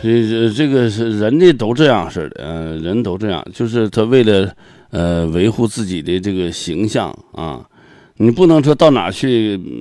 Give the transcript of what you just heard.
这个是人家都这样似的，人都这样，就是他为了维护自己的这个形象啊，你不能说到哪去